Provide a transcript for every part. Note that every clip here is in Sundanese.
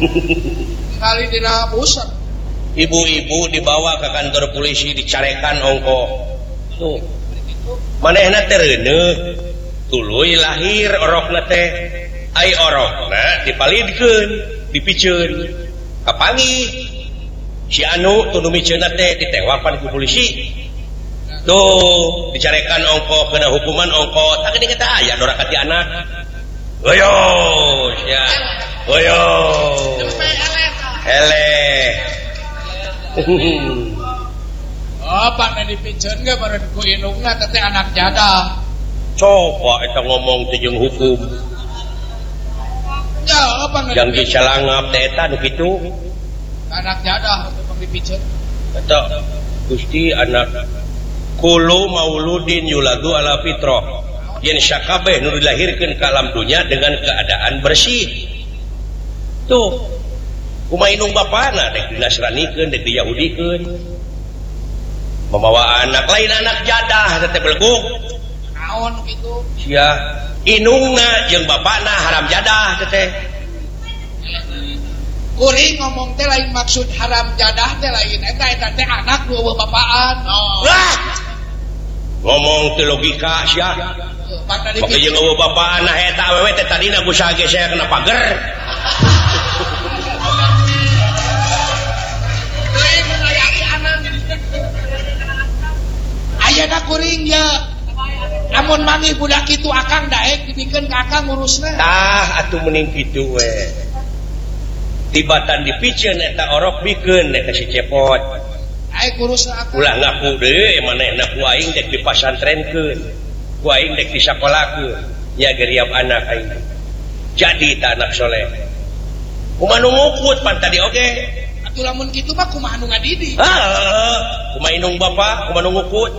kali dina pusat ibu-ibu dibawa ke kantor polisi dicarekan ongko tuh manehna teh reuneuh tuluy lahir orokna teh ai orokna dipalidkeun dipiceun kapanggih si anu tunu miceunna teh ditewakan ku polisi tuh dicarekan ongko kena hukuman ongko tak gini kata aya dorakati anak oyo ya oyo hele apa nih dipiceun ge baru ku indungna teh anak jadah coba eta ngomong teh jeung hukum ya apa nih yang dicalangap teh eta nu kitu anak jadah untuk dipiceun eta Gusti anak kulu mauludin yuladu ala fitrah yen sakabeh nu dilahirkeun ka alam dunya dengan keadaan bersih tuh kumaha indung bapana dek dinasranikeun dek diyahudikeun membawa anak lain anak jadah teh beleguk naon kitu sia indungna jeung bapana haram jadah teh kuring ngomong teh lain maksud haram jadah teh lain eta teh anak nu eueuh bapaan wah ngomong teh logika sia make jeung eueuh bapana eta awewe teh tadina gusaha ge saya kena pager ayeuna kuring ya amun manggih budak kitu akang daek dibikeun ka akang ngurusna tah atuh mending kitu we tibatan dipiceun eta orok bikeun eta si cepot aing ngurusna akang ulah ngaku deui manehna ku aing dek dipasantrenkeun ku aing dek disakolakeun nya geriap anak aing jadi ta anak soleh kumaha nu ngukut pan tadi oge atuh lamun kitu mah kumaha nu ngadidi kumaha indung bapa kumaha nu ngukut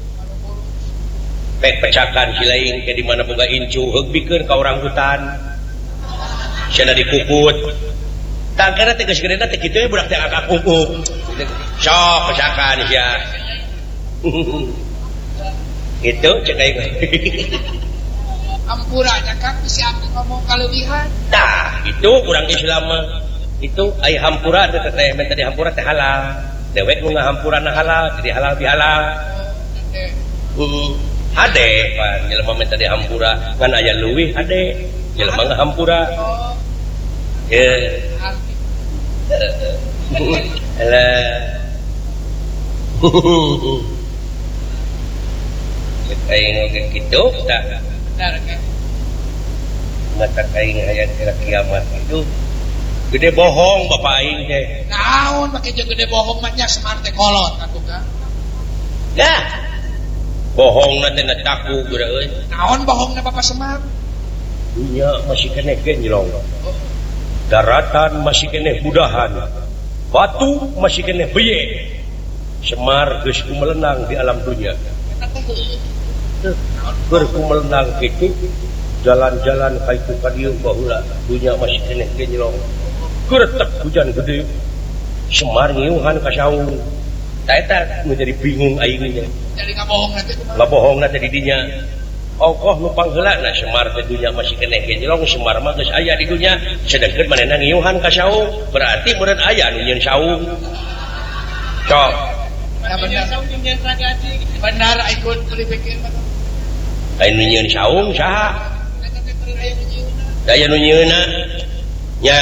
pecakan silaing ke di mana boga incu heug bikeun ka orang hutan cenah dikukut tangkana teh geus gedena teh kitu budak teh akak kukuk sok pecakan sia gitu cek aing ampuranya Kang si abdi ngomong kaleuwihan tah itu urang Islam mah itu ai hampura teh teh men tadi hampura teh halal dewek nu ngahampurana halal jadi halal bihalal ade pan jelema minta dihampura kan aya leuwih ade jelema ngahampura ye alah aing oge kitu tah benar kan mata aing aya dina kiamat itu gede bohong bapak aing teh naon make jeung gede bohong mah nya semar teh kolot atuh Kang dah bohong na teh taku geura euy naon bohongna Bapak Semar dunya masih keneh genjlong daratan masih keneh budahan batu masih keneh beye Semar geus kumelenang di alam dunya keur kumelenang kitu jalan-jalan ka itu ka dieu baheula dunya masih keneh genjlong keur tek hujan gede Semar ngiuhan ka saung tah eta nu jadi bingung aing nya jadi ngabohongna teh kumaha ngabohongna teh di dinya ongkoh nu pangheulana Semar teh dunya masih keneh genjlong Semar mah geus aya di dunya sedengkeun manehna ngiuhan ka saung berarti meureun aya nu nyieun saung cok benar ikut pelipikeun aya nu nyieun saung saha aya nu nyieunna nya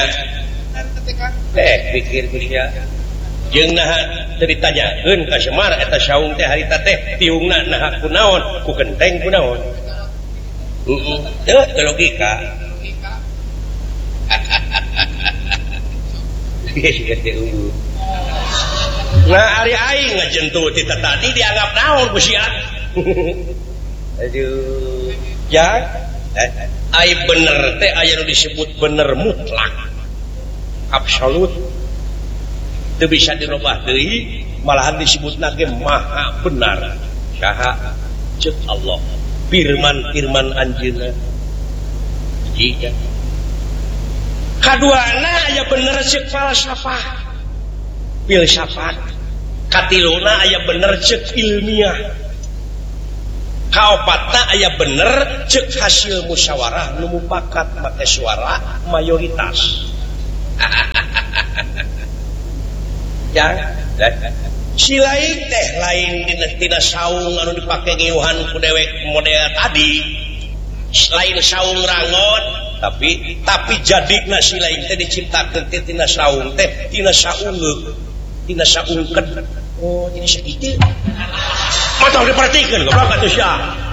pikir ku sia jeung naha teu ditanyakeun ka Semar eta saung teh harita teh tiungna naha kunaon ku genteng kunaon teu logika nah ari aing ngajentu ti tadi dianggap naon ku sia aduh ya ai bener teh aya nu disebut bener mutlak absolut teu bisa dirubah deui malahan disebutna ge maha benar saha ceuk Allah firman anjeunna hiji kaduana aya bener ceuk falsafah filsafat katiluna aya bener ceuk ilmiah kaopatna aya bener ceuk hasil musyawarah nu mupakat make suara mayoritas silain teh lain tina saung anu dipake ngiuhan ku dewek model tadi lain saung rangon tapi jadina silain teh diciptakeun teh tina saung teh tina saungeuk tina saungkeun oh jadi sakitu mata diperhatikeun goblok atuh sia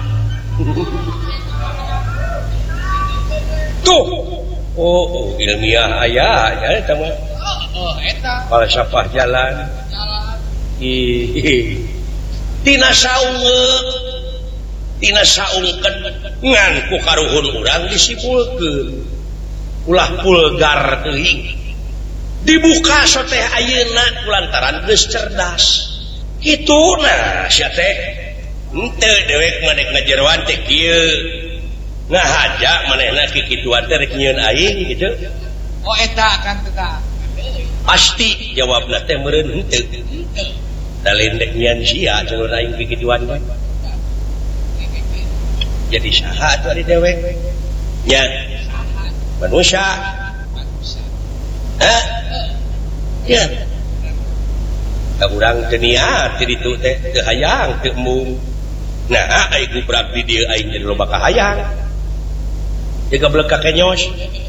tuh oh ilmiah aya ya eta mah eta falsafah jalan tina saungkeun ngan ku karuhun urang disipulkeun ulah pulgar teuing dibuka soteh ayeuna kulantaran geus cerdas kituna sia teh henteu dewek madek ngajeroan teh kieu ngahaja manehna kikituan teh rek nyieun aing kitu oh eta kan teu pasti jawabna teh meureun henteu dalin dek nyian sia culun aing kikituan mah jadi saha atuh ari dewek nya manusia ya ka urang teu niat ti ditu teh teu hayang teu embung nah aing gubrak di dieu aing jadi loba kahayang jaga belek kenyos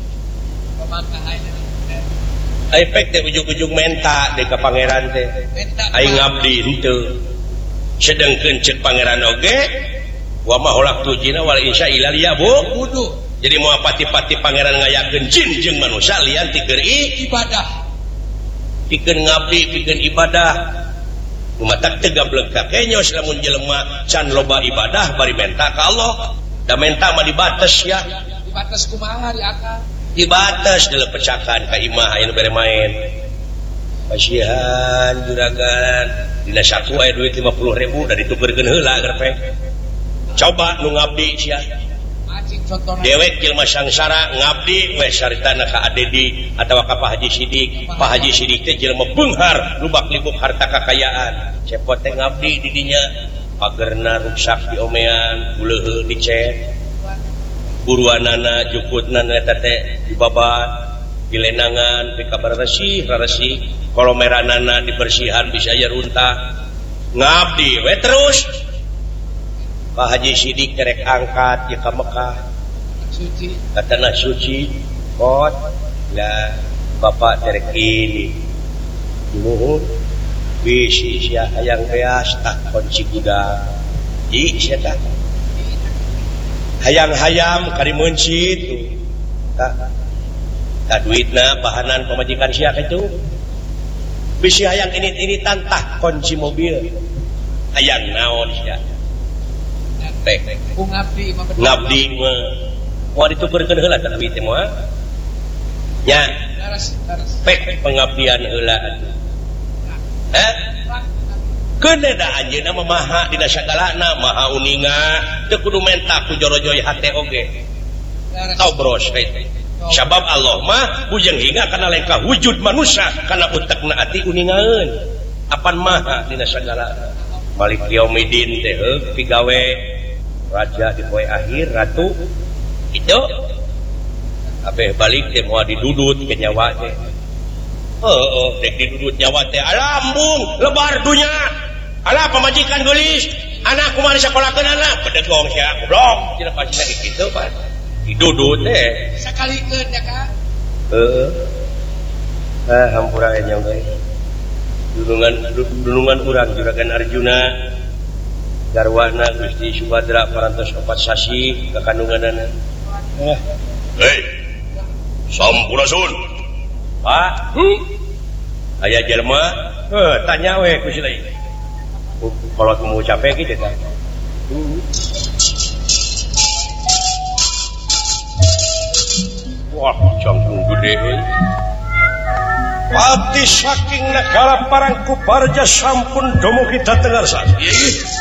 aing pek teh ujug-ujug menta di ka pangeran teh aing ngabdi henteu sedengkeun ceuk pangeran oge wa ma holak tujina wal insya illa liya bu kudu jadi moal pati-pati pangeran ngayakeun jin jeung manusia lian tikeun ibadah pikeun ngabdi pikeun ibadah umatak teu gablek ka kenyos lamun jelema can loba ibadah bari menta ka Allah da menta mah dibates ya dibates kumaha di akal dibates dalam pecakan ka imah aya nu bere main pasihan juragan dina saku aya duit 50.000 da ditukeurkeun heula gerpeng coba nu ngabdi sia dewek jelema sangsara ngabdi we saritana ka adedi atawa ka Pak Haji Sidik Pak Haji Sidik teh jelema beunghar lubak-libuk harta kakayaan cepot teh ngabdi di dinya pagerna rusak diomean buleuh dicet buruanana jukutna eta teh dibabat dilenangan dikabar resih kolomeranana dibersihan bisa aya runtah ngabdi we terus Pak Haji Sidik terek angkat di ka Mekah suci katana suci kot lah bapak terek ini nuhun bisi sia hayang beas tak kunci gudang di sia tah hayang-hayam kari mencit tak duitna bahanan pemajikan sia kitu bisi hayang ini tantah kunci mobil hayang naon sia teh ngabdi mah moal ditukeurkeun heula tah duit teh moal nya pek pengabdian heula atuh keuneu da anjeunna mah maha dina sagalana maha uninga teu kudu menta ku jorojoy hate oge taubros sabab Allah mah bujang hinga kana lain ka wujud manusia kana utekna ati uningaeun apan maha dina sagalana Malik Yaumidin teh pigawe raja di poe akhir ratu itu abeh balik teh moal didudut ke nyawa teh dek didudut nyawa teh alambung lebar dunya ala pamajikan geulis anak kumaha disakolahkeun anak pedegong sia goblok cenah pasina kitu pan didudut teh sakalikeun ya Kang hampura nyong deui dulungan urang juragan Arjuna garwana Gusti Subadra parantos 4 sasi kakandunganana hei sampurasun Pak aya jelema tanya we ku si lain kolot mau capek kitu tah wah jantung gede pati saking negara parangku parja sampun domo kita tengar sasi